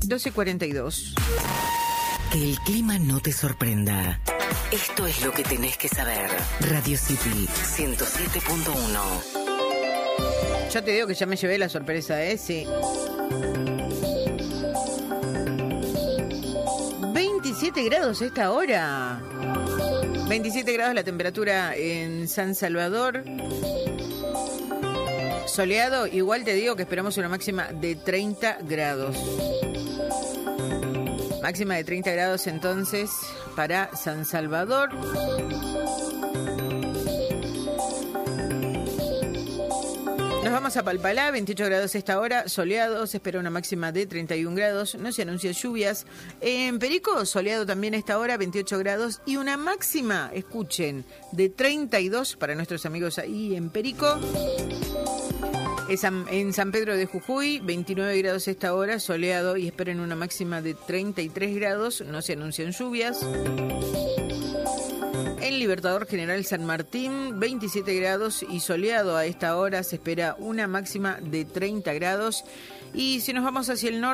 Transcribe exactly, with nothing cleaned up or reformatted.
doce cuarenta y dos. Que el clima no te sorprenda. Esto es lo que tenés que saber. Radio City ciento siete punto uno. Ya te digo que ya me llevé la sorpresa, ¿eh? Sí. veintisiete grados a esta hora. veintisiete grados la temperatura en San Salvador. Soleado, igual te digo que esperamos una máxima de treinta grados. Máxima de treinta grados entonces para San Salvador. Nos vamos a Palpalá, veintiocho grados esta hora, soleado, se espera una máxima de treinta y un grados, no se anuncian lluvias. En Perico, soleado también a esta hora, veintiocho grados y una máxima, escuchen, de treinta y dos para nuestros amigos ahí en Perico. En San Pedro de Jujuy, veintinueve grados esta hora, soleado y esperan una máxima de treinta y tres grados, no se anuncian lluvias. En Libertador General San Martín, veintisiete grados y soleado a esta hora, se espera una máxima de treinta grados. Y si nos vamos hacia el norte,